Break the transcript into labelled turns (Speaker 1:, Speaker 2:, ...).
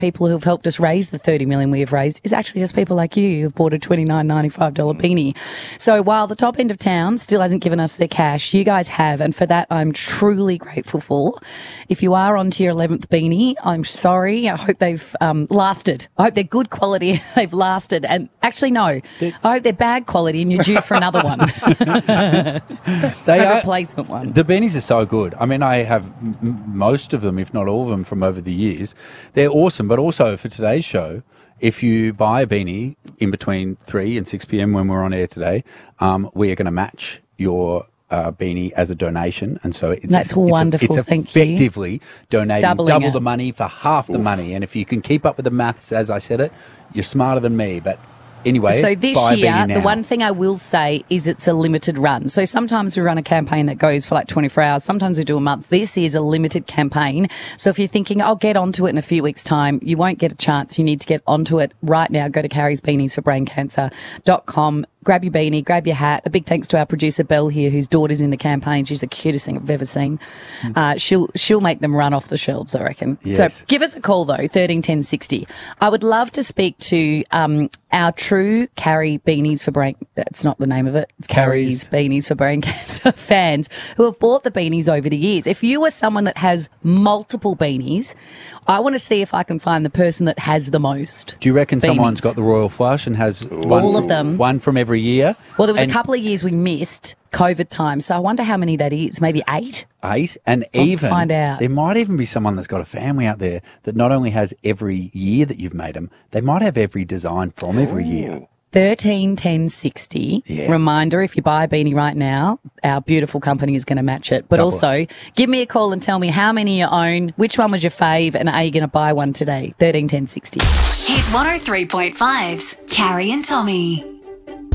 Speaker 1: people who have helped us raise the 30 million we have raised is actually just people like you who've bought a $29.95 beanie. So while the top end of town still hasn't given us their cash, you guys have, and for that I'm truly grateful for. If you are onto your 11th beanie, I'm sorry. I hope they've lasted. I hope they're good quality. They've lasted. And actually, no. I hope they're bad quality and you're due for another one.
Speaker 2: They
Speaker 1: a
Speaker 2: are
Speaker 1: replacement one.
Speaker 2: The beanies are so good. I mean, I have most of them, if not all of them, from over the years. They're awesome. But also for today's show, if you buy a beanie in between 3 and 6 p.m. when we're on air today, we are going to match your beanie as a donation, and so
Speaker 1: that's wonderful.
Speaker 2: It's
Speaker 1: Thank you.
Speaker 2: effectively donating
Speaker 1: Doubling
Speaker 2: double
Speaker 1: it.
Speaker 2: the money for half the money. And if you can keep up with the maths as I said it, you're smarter than me. But anyway,
Speaker 1: so this
Speaker 2: buy a
Speaker 1: year,
Speaker 2: beanie now.
Speaker 1: the one thing I will say is it's a limited run. So sometimes we run a campaign that goes for like 24 hours. Sometimes we do a month. This is a limited campaign. So if you're thinking, I'll get onto it in a few weeks' time, you won't get a chance. You need to get onto it right now. Go to carriesbeaniesforbraincancer.com. Grab your beanie, grab your hat. A big thanks to our producer, Belle, here, whose daughter's in the campaign. She's the cutest thing I've ever seen. She'll make them run off the shelves, I reckon.
Speaker 2: Yes.
Speaker 1: So give us a call, though, 13 10 60. I would love to speak to our true Carrie Beanies for Brain... That's not the name of it. It's Carrie's Beanies for Brain Cancer fans who have bought the beanies over the years. If you are someone that has multiple beanies, I want to see if I can find the person that has the most.
Speaker 2: Do you reckon
Speaker 1: beanies.
Speaker 2: Someone's got the royal flush and has
Speaker 1: all of them?
Speaker 2: One from every year?
Speaker 1: Well, there was a couple of years we missed COVID time, so I wonder how many that is. Maybe 8?
Speaker 2: 8? And
Speaker 1: I'll
Speaker 2: even
Speaker 1: find out.
Speaker 2: There might even be someone that's got a family out there that not only has every year that you've made them, they might have every design from every year.
Speaker 1: 13 10 60.
Speaker 2: Yeah.
Speaker 1: Reminder, if you buy a beanie right now, our beautiful company is going to match it. But
Speaker 2: Double
Speaker 1: also, give me a call and tell me how many you own, which one was your fave, and are you going to buy one today? 13 10 60.
Speaker 3: Hit 103.5's Carrie and Tommy.